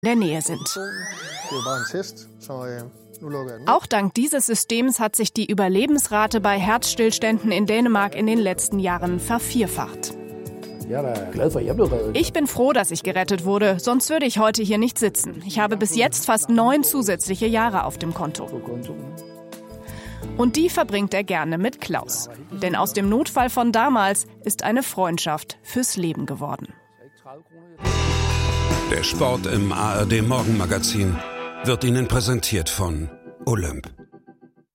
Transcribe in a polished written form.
der Nähe sind. Auch dank dieses Systems hat sich die Überlebensrate bei Herzstillständen in Dänemark in den letzten Jahren vervierfacht. Ich bin froh, dass ich gerettet wurde, sonst würde ich heute hier nicht sitzen. Ich habe bis jetzt fast 9 zusätzliche Jahre auf dem Konto. Und die verbringt er gerne mit Klaus. Denn aus dem Notfall von damals ist eine Freundschaft fürs Leben geworden. Der Sport im ARD Morgenmagazin wird Ihnen präsentiert von Olymp.